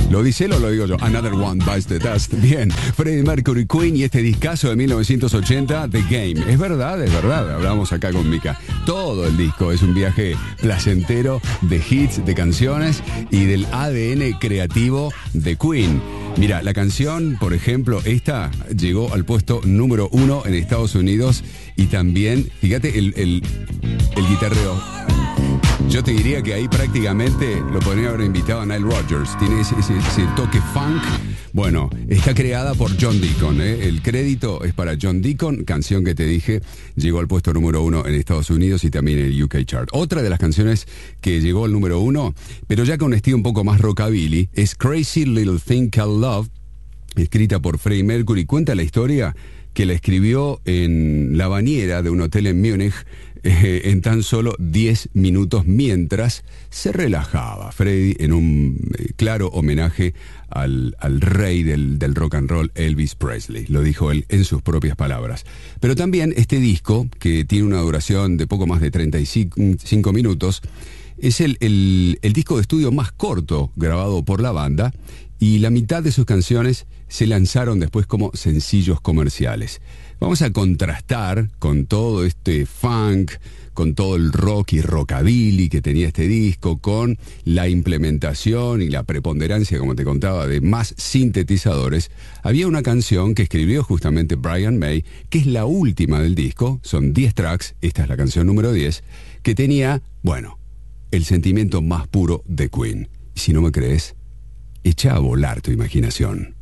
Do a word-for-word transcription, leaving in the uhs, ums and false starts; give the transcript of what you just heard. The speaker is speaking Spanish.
¿Lo dice él o lo digo yo? Another One Bites the Dust. Bien, Freddie Mercury, Queen y este discazo de mil novecientos ochenta, The Game. Es verdad, es verdad, hablamos acá con Mika. Todo el disco es un viaje placentero de hits, de canciones y del A D N creativo de Queen. Mira, la canción, por ejemplo, esta llegó al puesto número uno en Estados Unidos y también, fíjate, el, el, el guitarreo. Yo te diría que ahí prácticamente lo podría haber invitado a Nile Rodgers. Tiene ese, ese, ese toque funk. Bueno, está creada por John Deacon, ¿eh? El crédito es para John Deacon, canción que te dije, llegó al puesto número uno en Estados Unidos y también en el U K Chart. Otra de las canciones que llegó al número uno, pero ya con un estilo un poco más rockabilly, es Crazy Little Thing Called Love, escrita por Freddie Mercury. Cuenta la historia que la escribió en la bañera de un hotel en Múnich eh, en tan solo diez minutos mientras se relajaba. Freddie en un eh, claro homenaje al, al rey del, del rock and roll, Elvis Presley. Lo dijo él en sus propias palabras. Pero también este disco, que tiene una duración de poco más de treinta y cinco minutos, es el, el, el disco de estudio más corto grabado por la banda, y la mitad de sus canciones se lanzaron después como sencillos comerciales. Vamos a contrastar con todo este funk, con todo el rock y rockabilly que tenía este disco, con la implementación y la preponderancia, como te contaba, de más sintetizadores. Había una canción que escribió justamente Brian May, que es la última del disco, son diez tracks, esta es la canción número diez, que tenía, bueno, el sentimiento más puro de Queen. Y si no me crees, echa a volar tu imaginación.